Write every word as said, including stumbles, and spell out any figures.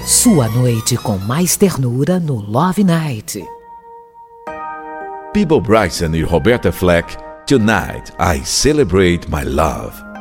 Sua noite com mais ternura no Love Night. Peabo Bryson e Roberta Fleck, Tonight I Celebrate My Love.